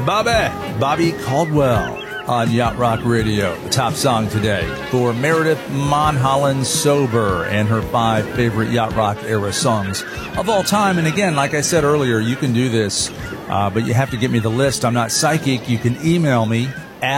Bobby Caldwell on Yacht Rock Radio. The top song today for Meredith Monholland Sober and her 5 favorite Yacht Rock era songs of all time. And again, like I said earlier, you can do this, but you have to get me the list. I'm not psychic. You can email me,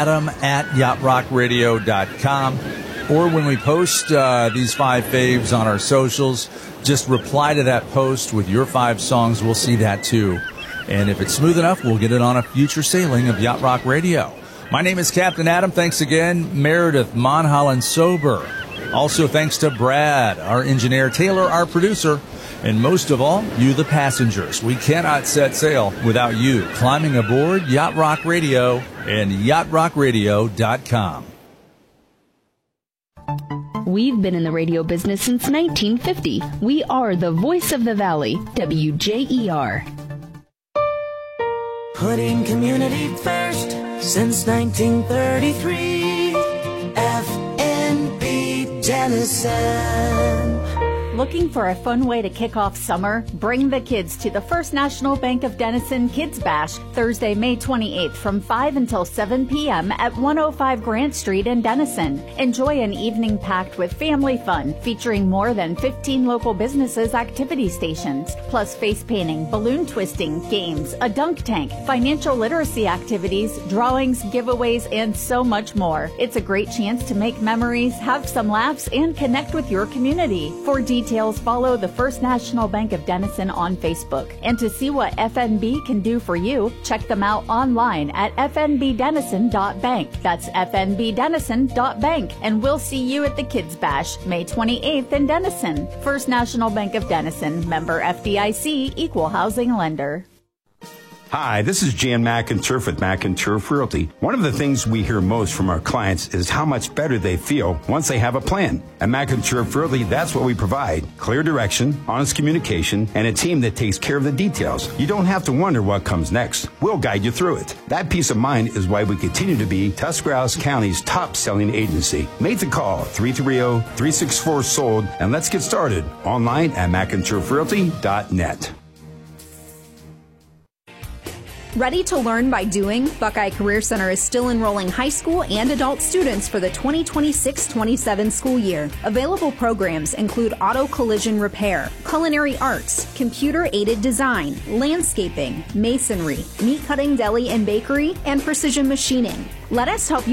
adam@yachtrockradio.com. Or when we post these 5 faves on our socials, just reply to that post with your 5 songs. We'll see that too. And if it's smooth enough, we'll get it on a future sailing of Yacht Rock Radio. My name is Captain Adam. Thanks again, Meredith Monholland Sober. Also thanks to Brad, our engineer, Taylor, our producer, and most of all, you, the passengers. We cannot set sail without you climbing aboard Yacht Rock Radio and yachtrockradio.com. We've been in the radio business since 1950. We are the voice of the valley, WJER. Putting community first since 1933. FNB Denison. Looking for a fun way to kick off summer? Bring the kids to the First National Bank of Denison Kids Bash, Thursday, May 28th from 5 until 7 p.m. at 105 Grant Street in Denison. Enjoy an evening packed with family fun, featuring more than 15 local businesses' activity stations, plus face painting, balloon twisting, games, a dunk tank, financial literacy activities, drawings, giveaways, and so much more. It's a great chance to make memories, have some laughs, and connect with your community. For details, follow the First National Bank of Denison on Facebook. And to see what FNB can do for you, check them out online at fnbdenison.bank. That's fnbdenison.bank. And we'll see you at the Kids Bash, May 28th in Denison. First National Bank of Denison, member FDIC, equal housing lender. Hi, this is Jan McInturf with McInturf Realty. One of the things we hear most from our clients is how much better they feel once they have a plan. At McInturf Realty, that's what we provide. Clear direction, honest communication, and a team that takes care of the details. You don't have to wonder what comes next. We'll guide you through it. That peace of mind is why we continue to be Tuscarawas County's top-selling agency. Make the call, 330-364-SOLD, and let's get started online at McInturfRealty.net. Ready to learn by doing? Buckeye Career Center is still enrolling high school and adult students for the 2026-27 school year. Available programs include auto collision repair, culinary arts, computer-aided design, landscaping, masonry, meat cutting, deli and bakery, and precision machining. Let us help you